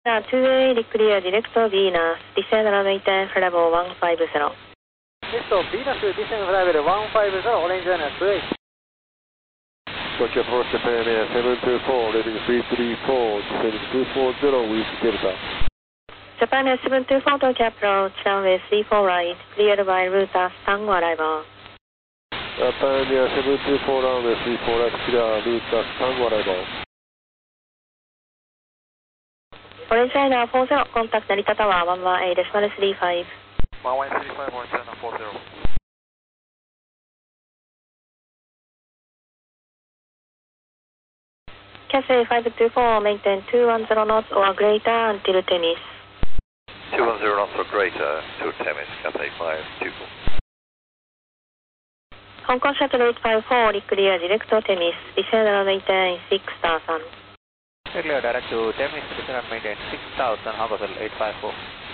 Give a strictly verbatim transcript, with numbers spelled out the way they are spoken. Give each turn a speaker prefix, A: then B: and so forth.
A: Uh, two A, clear, direct Venus, descend runway ten, flight level one five zero.
B: Yes, so Venus, descend flight level one five zero, orange Venus, two A.
C: Roger, approach Japan Air seven two four, leading three three four, descending two four zero with Delta.
A: Japan Air seven two four, Tokyo approach, runway three four right, cleared by route as Tango arrival.
C: Japan Air seven two four, runway three four right, clear route as Tango arrival.
A: Orange Liner four zero, contact Narita Tower one one eight decimal three five.
D: one one three five, Orange Liner four zero.
A: Cathay five two four, maintain two one zero knots or greater until Tennis.
D: two one zero knots or greater to Temis, Cathay five two four.
A: Hong Kong Shuttle eight five four, clear, direct to Tennis, descend runway ten, six thousand.
B: Clear, direct to Temis, descend and maintain six thousand, Hong Kong Shuttle eight five four.